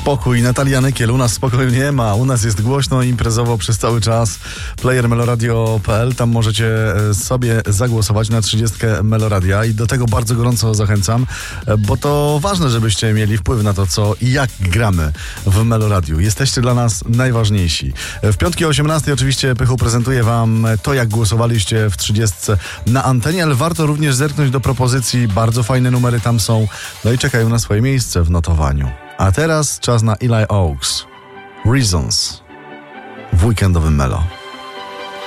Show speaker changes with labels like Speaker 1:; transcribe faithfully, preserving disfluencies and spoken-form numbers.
Speaker 1: spokój. Natalia Nykiel, u nas spokoju nie ma, u nas jest głośno, imprezowo przez cały czas. Player meloradio kropka p l, tam możecie sobie zagłosować na trzydziestkę Meloradia i do tego bardzo gorąco zachęcam, bo to ważne, żebyście mieli wpływ na to, co i jak gramy w Meloradiu. Jesteście dla nas najważniejsi. W piątki o osiemnastej oczywiście Pychu prezentuje wam to, jak głosowaliście w trzydziestce na antenie, ale warto również zerknąć do propozycji, bardzo fajne numery tam są, no i czekają na swoje miejsce w notowaniu. A teraz czas na Eli Oaks. Reasons w weekendowym Melo.